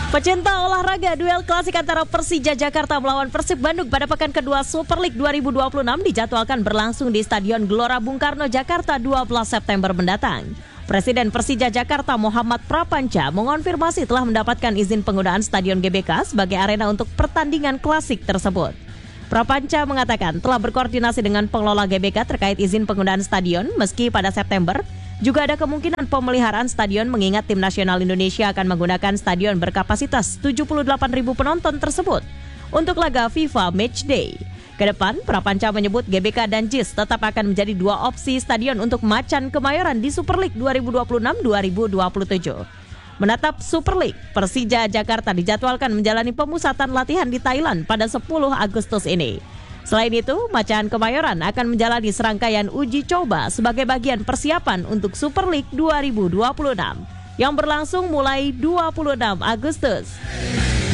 Pecinta olahraga, duel klasik antara Persija Jakarta melawan Persib Bandung pada pekan kedua Super League 2026 dijadwalkan berlangsung di Stadion Gelora Bung Karno, Jakarta 12 September mendatang. Presiden Persija Jakarta Muhammad Prapanca mengonfirmasi telah mendapatkan izin penggunaan Stadion GBK sebagai arena untuk pertandingan klasik tersebut. Prapanca mengatakan telah berkoordinasi dengan pengelola GBK terkait izin penggunaan stadion meski pada September juga ada kemungkinan pemeliharaan stadion mengingat tim nasional Indonesia akan menggunakan stadion berkapasitas 78.000 penonton tersebut untuk laga FIFA Matchday. Kedepan, Prapanca menyebut GBK dan JIS tetap akan menjadi dua opsi stadion untuk Macan Kemayoran di Super League 2026-2027. Menatap Super League, Persija Jakarta dijadwalkan menjalani pemusatan latihan di Thailand pada 10 Agustus ini. Selain itu, Macan Kemayoran akan menjalani serangkaian uji coba sebagai bagian persiapan untuk Super League 2026 yang berlangsung mulai 26 Agustus.